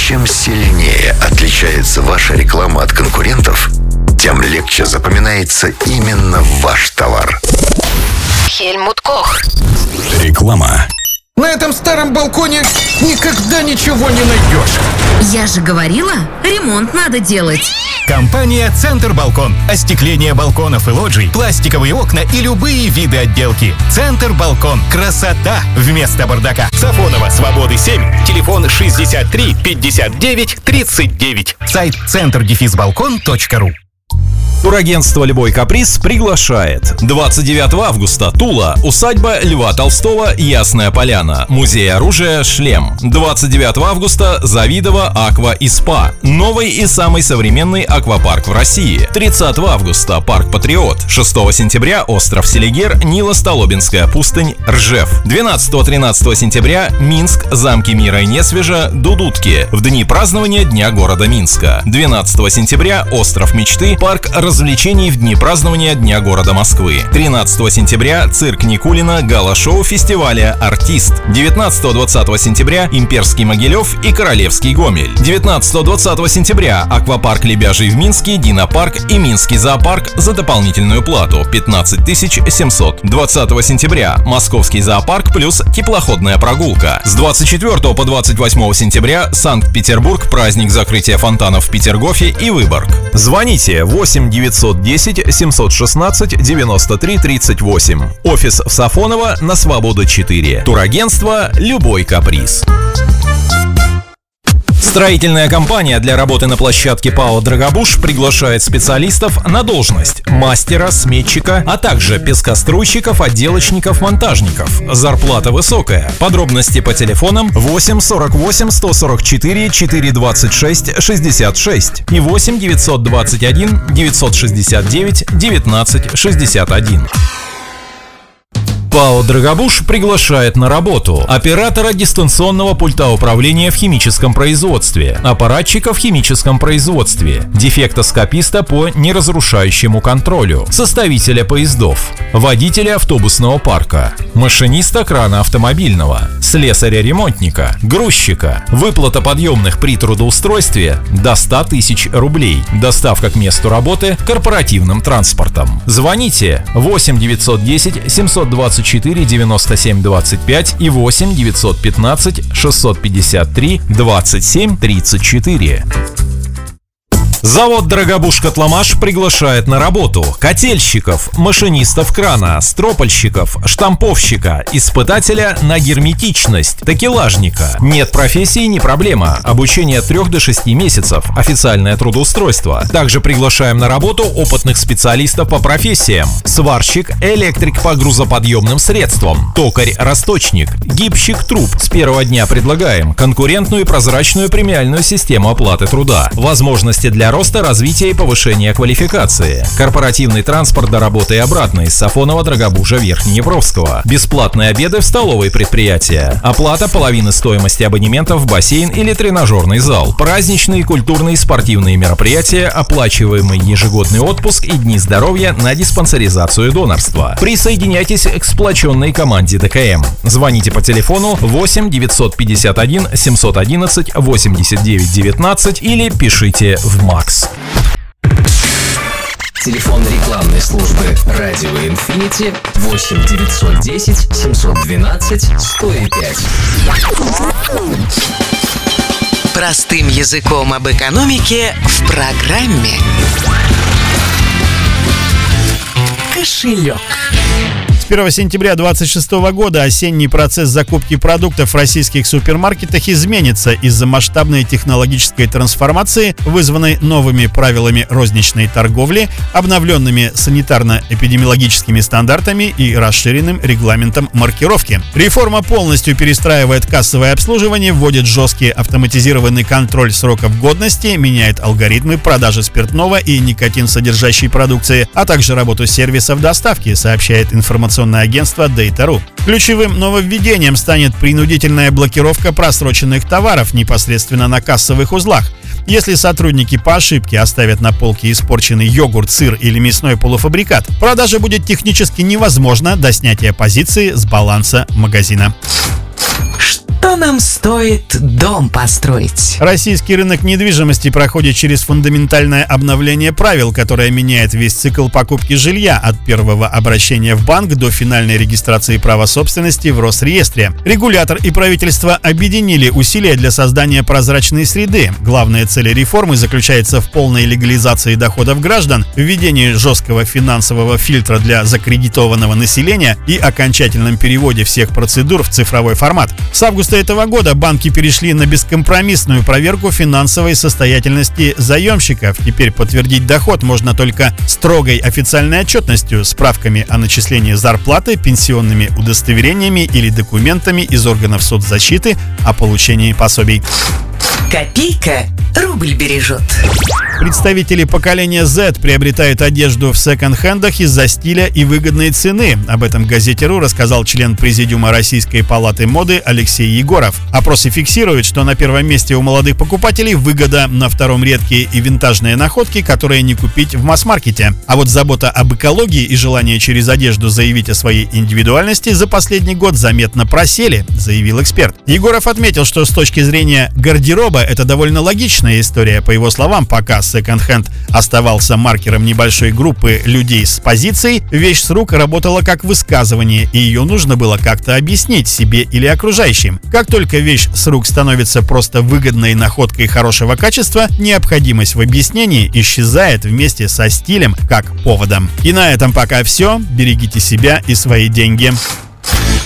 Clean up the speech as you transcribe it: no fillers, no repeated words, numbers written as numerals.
Чем сильнее отличается ваша реклама от конкурентов, тем легче запоминается именно ваш товар. Хельмут Кох. Реклама. На этом старом балконе никогда ничего не найдешь. Я же говорила, ремонт надо делать. Компания «Центр Балкон». Остекление балконов и лоджий, пластиковые окна и любые виды отделки. «Центр Балкон». Красота вместо бардака. Сафонова, Свободы 7. Телефон 63 59 39. Сайт центр-балкон.ру. Турагентство «Любой каприз» приглашает. 29 августа. Тула. Усадьба Льва Толстого. Ясная Поляна. Музей оружия «Шлем». 29 августа. Завидово. Аква и СПА. Новый и самый современный аквапарк в России. 30 августа. Парк Патриот. 6 сентября. Остров Селигер. Нило-Столобинская пустынь. Ржев. 12-13 сентября. Минск. Замки Мира и Несвежа. Дудутки. В дни празднования Дня города Минска. 12 сентября. Остров Мечты. Парк развлечений в дни празднования Дня города Москвы. 13 сентября цирк Никулина, гала-шоу фестиваля «Артист». 19-20 сентября Имперский Могилев и Королевский Гомель. 19-20 сентября аквапарк Лебяжий в Минске, Динопарк и Минский зоопарк за дополнительную плату 15 700. 20 сентября Московский зоопарк плюс теплоходная прогулка. С 24 по 28 сентября Санкт-Петербург, праздник закрытия фонтанов в Петергофе и Выборг. Звоните 8 910 716 93 38. Офис в Сафоново на Свободы 4. Турагентство «Любой каприз». Строительная компания для работы на площадке ПАО «Драгобуш» приглашает специалистов на должность мастера, сметчика, а также пескоструйщиков, отделочников, монтажников. Зарплата высокая. Подробности по телефонам 8 48 144 426 66 и 8 921 969 19 61. ПАО «Драгобуш» приглашает на работу оператора дистанционного пульта управления в химическом производстве, аппаратчика в химическом производстве, дефектоскописта по неразрушающему контролю, составителя поездов, водителя автобусного парка, машиниста крана автомобильного, слесаря-ремонтника, грузчика. Выплата подъемных при трудоустройстве до 100 тысяч рублей. Доставка к месту работы корпоративным транспортом. Звоните 8 910 724 97 25 и 8 915 653 27 34. Завод «Драгобуш-Котломаш» приглашает на работу котельщиков, машинистов крана, стропольщиков, штамповщика, испытателя на герметичность, такелажника. Нет профессии — не проблема. Обучение от 3 до 6 месяцев. Официальное трудоустройство. Также приглашаем на работу опытных специалистов по профессиям: сварщик, электрик по грузоподъемным средствам, токарь-расточник, гибщик труб. С первого дня предлагаем конкурентную и прозрачную премиальную систему оплаты труда. Возможности для роста, развития и повышения квалификации. Корпоративный транспорт до работы и обратно из Сафонова, Драгобужа, Верхнеднепровского. Бесплатные обеды в столовой предприятия. Оплата половины стоимости абонемента в бассейн или тренажерный зал. Праздничные, культурные и спортивные мероприятия, оплачиваемый ежегодный отпуск и дни здоровья на диспансеризацию и донорство. Присоединяйтесь к сплоченной команде ДКМ. Звоните по телефону 8 951 711 89 19 или пишите в МАКС. Телефон рекламной службы «Радио Инфинити» 8 910 712 105. Простым языком об экономике в программе «Кошелек». С 1 сентября 2026 года осенний процесс закупки продуктов в российских супермаркетах изменится из-за масштабной технологической трансформации, вызванной новыми правилами розничной торговли, обновленными санитарно-эпидемиологическими стандартами и расширенным регламентом маркировки. Реформа полностью перестраивает кассовое обслуживание, вводит жесткий автоматизированный контроль сроков годности, меняет алгоритмы продажи спиртного и никотин-содержащей продукции, а также работу сервисов доставки, сообщает информационное агентство Data.ru. Ключевым нововведением станет принудительная блокировка просроченных товаров непосредственно на кассовых узлах. Если сотрудники по ошибке оставят на полке испорченный йогурт, сыр или мясной полуфабрикат, продажа будет технически невозможна до снятия позиции с баланса магазина. то нам стоит дом построить. Российский рынок недвижимости проходит через фундаментальное обновление правил, которое меняет весь цикл покупки жилья от первого обращения в банк до финальной регистрации права собственности в Росреестре. Регулятор и правительство объединили усилия для создания прозрачной среды. Главная цель реформы заключается в полной легализации доходов граждан, введении жесткого финансового фильтра для закредитованного населения и окончательном переводе всех процедур в цифровой формат. С августа этого года банки перешли на бескомпромиссную проверку финансовой состоятельности заемщиков. Теперь подтвердить доход можно только строгой официальной отчетностью, справками о начислении зарплаты, пенсионными удостоверениями или документами из органов соцзащиты о получении пособий. Копейка рубль бережет. Представители поколения Z приобретают одежду в секонд-хендах из-за стиля и выгодной цены. Об этом Газете.ру рассказал член Президиума Российской палаты моды Алексей Егоров. Опросы фиксируют, что на первом месте у молодых покупателей выгода, на втором редкие и винтажные находки, которые не купить в масс-маркете. А вот забота об экологии и желание через одежду заявить о своей индивидуальности за последний год заметно просели, заявил эксперт. Егоров отметил, что с точки зрения гардероба это довольно логичная история. По его словам, пока секонд-хенд оставался маркером небольшой группы людей с позицией, вещь с рук работала как высказывание, и ее нужно было как-то объяснить себе или окружающим. Как только вещь с рук становится просто выгодной находкой хорошего качества, необходимость в объяснении исчезает вместе со стилем как поводом. И на этом пока все. Берегите себя и свои деньги.